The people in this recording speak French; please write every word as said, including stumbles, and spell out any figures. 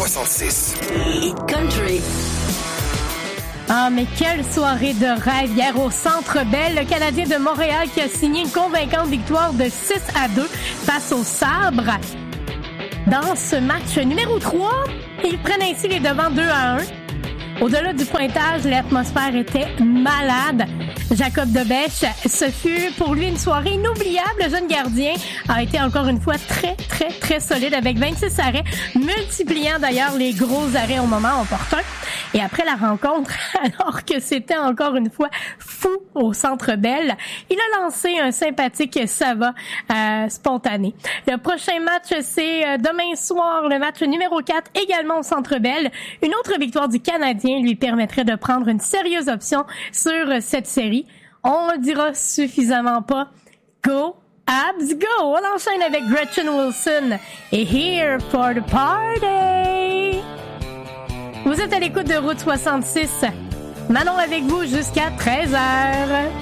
soixante-six. Hit Country. Ah, mais quelle soirée de rêve hier au Centre Bell. Le Canadien de Montréal qui a signé une convaincante victoire de six à deux face au Sabre. Dans ce match numéro trois, ils prennent ainsi les devants deux à un. Au-delà du pointage, l'atmosphère était malade. Jacob Debèche, ce fut pour lui une soirée inoubliable. Le jeune gardien a été encore une fois très, très, très solide avec vingt-six arrêts, multipliant d'ailleurs les gros arrêts au moment opportun. Et après la rencontre, alors que c'était encore une fois fou au Centre Bell, il a lancé un sympathique ça va euh, spontané. Le prochain match, c'est euh, demain soir, le match numéro quatre, également au Centre Bell. Une autre victoire du Canadien lui permettrait de prendre une sérieuse option sur cette série. On le dira suffisamment pas. Go Habs, go! On enchaîne avec Gretchen Wilson et Here for the Party. Vous êtes à l'écoute de Route soixante-six. Manon avec vous jusqu'à treize heures.